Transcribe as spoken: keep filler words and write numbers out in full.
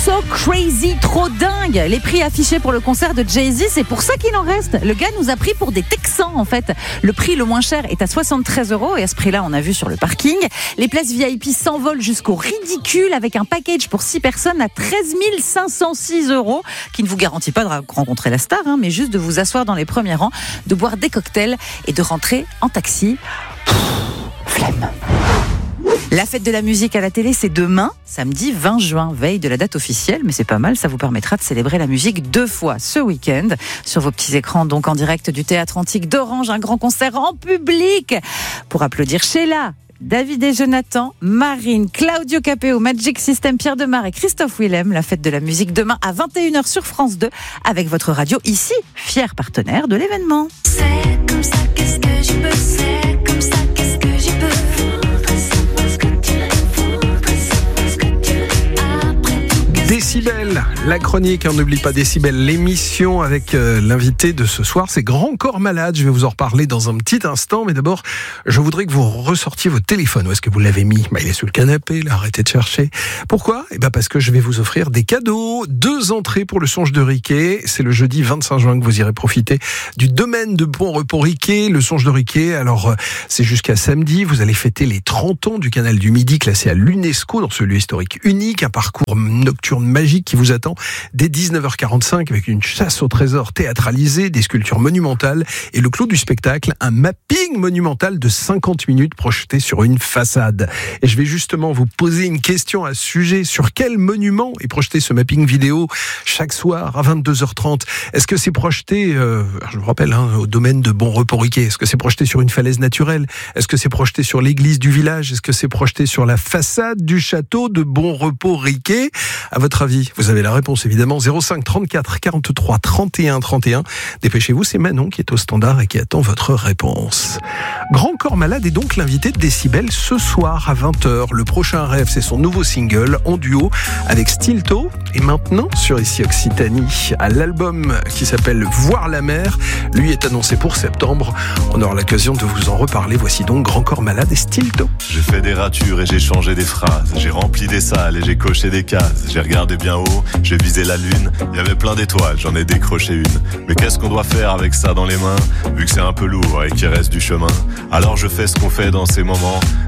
So crazy, trop dingue. Les prix affichés pour le concert de Jay-Z, c'est pour ça qu'il en reste. Le gars nous a pris pour des Texans en fait. Le prix le moins cher est à soixante-treize euros et à ce prix-là, on a vu sur le parking. Les places V I P s'envolent jusqu'au ridicule avec un package pour six personnes à treize mille cinq cent six euros qui ne vous garantit pas de rencontrer la star, hein, mais juste de vous asseoir dans les premiers rangs, de boire des cocktails et de rentrer en taxi. Pff, flemme. La fête de la musique à la télé, c'est demain, samedi vingt juin, veille de la date officielle, mais c'est pas mal, ça vous permettra de célébrer la musique deux fois ce week-end. Sur vos petits écrans, donc en direct du Théâtre Antique d'Orange, un grand concert en public pour applaudir Sheila, David et Jonathan, Marine, Claudio Capéo, Magic System, Pierre Demar et Christophe Willem. La fête de la musique demain à vingt et une heures sur France deux avec votre radio ici, fier partenaire de l'événement. C'est comme ça, qu'est-ce que j'y peux, c'est comme ça, qu'est-ce que j'y peux. Décibel, la chronique, on n'oublie pas Décibel, l'émission avec euh, l'invité de ce soir, c'est Grand Corps Malade. Je vais vous en reparler dans un petit instant, mais d'abord, je voudrais que vous ressortiez votre téléphone. Où est-ce que vous l'avez mis ? Bah, il est sous le canapé, là, arrêtez de chercher. Pourquoi ? Eh ben parce que je vais vous offrir des cadeaux, deux entrées pour le Songe de Riquet. C'est le jeudi vingt-cinq juin que vous irez profiter du domaine de Bon Repos Riquet, le Songe de Riquet. Alors, euh, c'est jusqu'à samedi, vous allez fêter les trente ans du canal du Midi, classé à l'UNESCO dans ce lieu historique unique, un parcours nocturne magique qui vous attend dès dix-neuf heures quarante-cinq avec une chasse au trésor théâtralisée, des sculptures monumentales et le clou du spectacle, un mapping monumental de cinquante minutes projeté sur une façade. Et je vais justement vous poser une question à ce sujet. Sur quel monument est projeté ce mapping vidéo chaque soir à vingt-deux heures trente ? Est-ce que c'est projeté, euh, je vous rappelle, hein, au domaine de Bon Repos Riquet ? Est-ce que c'est projeté sur une falaise naturelle ? Est-ce que c'est projeté sur l'église du village ? Est-ce que c'est projeté sur la façade du château de Bon Repos Riquet ? À votre avis, vous avez la réponse évidemment. zéro cinq trente-quatre quarante-trois trente et un trente et un. Dépêchez-vous, c'est Manon qui est au standard et qui attend votre réponse. Grand Corps Malade est donc l'invité de Décibel ce soir à vingt heures. Le prochain rêve, c'est son nouveau single en duo avec Stilto. Et maintenant, sur Ici Occitanie, à l'album qui s'appelle Voir la mer, lui est annoncé pour septembre. On aura l'occasion de vous en reparler. Voici donc Grand Corps Malade et Stilto. J'ai fait des ratures et j'ai changé des phrases. J'ai rempli des salles et j'ai coché des cases. J'ai regardé bien haut, j'ai visé la lune. Il y avait plein d'étoiles, j'en ai décroché une. Mais qu'est-ce qu'on doit faire avec ça dans les mains, vu que c'est un peu lourd et qu'il reste du chemin? Alors je fais ce qu'on fait dans ces moments.